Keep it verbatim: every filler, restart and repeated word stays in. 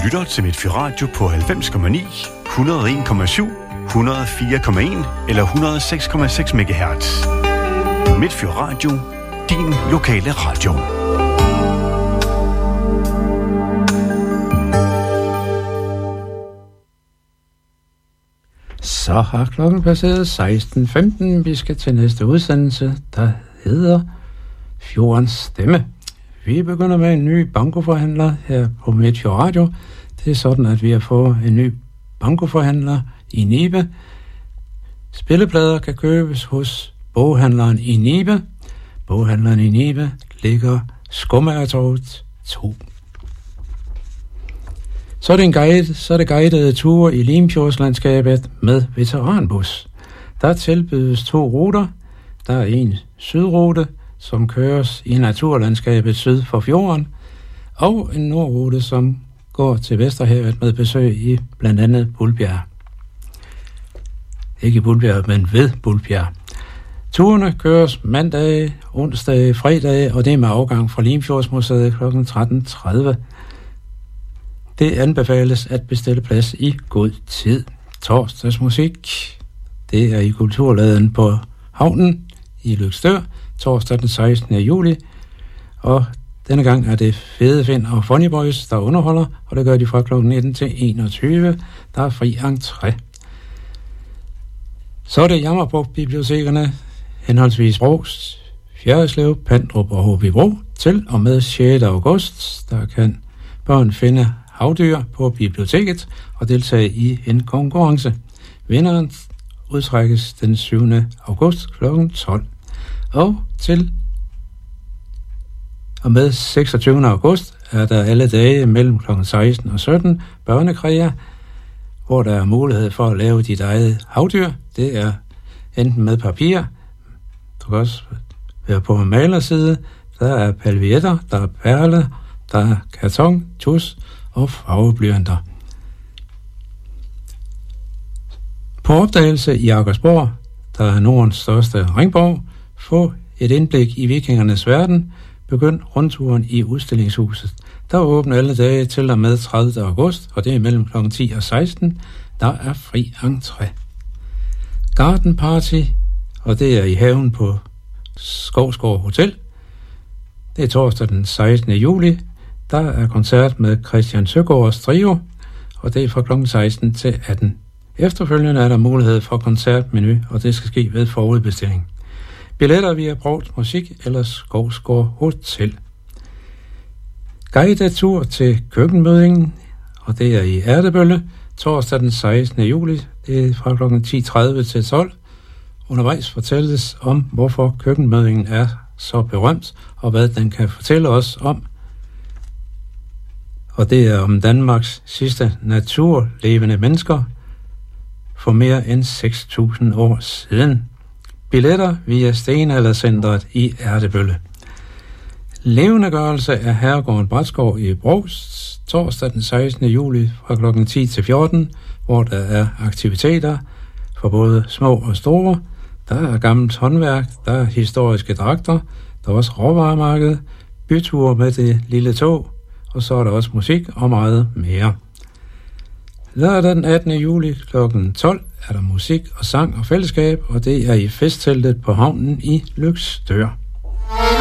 lytter til Midtfyr Radio på halvfems komma ni, et hundrede og en komma syv, et hundrede og fire komma en eller et hundrede og seks komma seks megahertz. Midtfyr Radio, din lokale radio. Så har klokken passeret seksten femten. Vi skal til næste udsendelse, der hedder Fjordens Stemme. Vi begynder med en ny bankoforhandler her på Midtfyr Radio. Det er sådan, at vi har fået en ny bankoforhandler i Nibe. Spilleplader kan købes hos boghandleren i Nibe. Boghandleren i Nibe ligger Skomagertorvet to. Så er det en guide, så er det guidede ture i Limfjordslandskabet med veteranbus. Der tilbydes to ruter. Der er en sydrute, som køres i naturlandskabet syd for fjorden, og en nordrute, som går til Vesterhavet med besøg i blandt andet Bulbjerg. Ikke i Bulbjerg, men ved Bulbjerg. Turene køres mandag, onsdag, fredag, og det er med afgang fra Limfjordsmuseet kl. tretten tredive. Det anbefales at bestille plads i god tid. Torsdagsmusik, det er i Kulturladen på Havnen i Løgstør, torsdag den sekstende juli. Og denne gang er det Fede Finn og Funny Boys, der underholder, og det gør de fra klokken nitten til enogtyve. Der er fri entré. Så er det Jammerbugt-bibliotekerne, henholdsvis Brovst, Fjerritslev, Pandrup og Hobybro, til og med sjette august. Der kan børn finde havdyr på biblioteket og deltage i en konkurrence. Vinderen udtrækkes den syvende august klokken tolv. Og til og med seksogtyvende august er der alle dage mellem klokken seksten og sytten børnekræer, hvor der er mulighed for at lave dit eget havdyr. Det er enten med papir, du kan også være på en malerside, der er palvietter, der er perler, der er karton, tus og farveblyanter. På opdagelse i Akersborg, der er Nordens største ringborg, få et indblik i vikingernes verden. Begynd rundturen i udstillingshuset. Der åbner alle dage til og med tredivte august, og det er mellem klokken ti og seksten. Der er fri entré. Garden Party, og det er i haven på Skovsgård Hotel. Det er torsdag den sekstende juli. Der er koncert med Christian Søgaards Trio, og det er fra klokken seksten til atten. Efterfølgende er der mulighed for koncertmenu, og det skal ske ved forudbestilling. Billetter via Brovst Musik eller Skovsgård Hotel. Guidet tur til køkkenmødingen, og det er i Ærtebølle, torsdag den sekstende juli. Det er fra klokken ti tredive til tolv. Undervejs fortælles om, hvorfor køkkenmødingen er så berømt, og hvad den kan fortælle os om. Og det er om Danmarks sidste naturlevende mennesker for mere end seks tusind år siden. Billetter via Stenaldercentret i Ærtebølle. Levendegørelse af Herregården Bratskov i Brovst, torsdag den sekstende juli fra klokken ti til fjorten, hvor der er aktiviteter for både små og store. Der er gammelt håndværk, der er historiske dragter, der er også råvaremarked, byture med det lille tog, og så er der også musik og meget mere. Lørdag den attende juli klokken tolv er der musik og sang og fællesskab, og det er i festteltet på havnen i Løgstør.